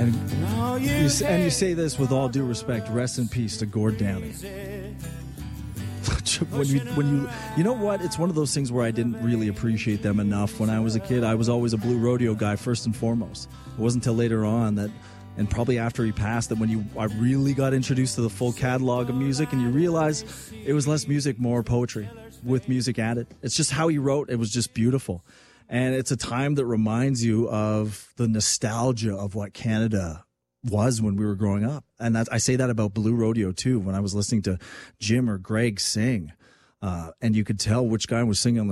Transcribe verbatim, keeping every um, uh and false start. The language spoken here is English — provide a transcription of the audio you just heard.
And you, and you say this with all due respect. Rest in peace to Gord Downie. when you, when you, you know what? It's one of those things where I didn't really appreciate them enough when I was a kid. I was always a Blue Rodeo guy first and foremost. It wasn't until later on that, and probably after he passed, that when you I really got introduced to the full catalog of music, and you realize it was less music, more poetry with music added. It's just how he wrote. It was just beautiful. And it's a time that reminds you of the nostalgia of what Canada was when we were growing up. And that, I say that about Blue Rodeo too. When I was listening to Jim or Greg sing, uh, and you could tell which guy was singing on the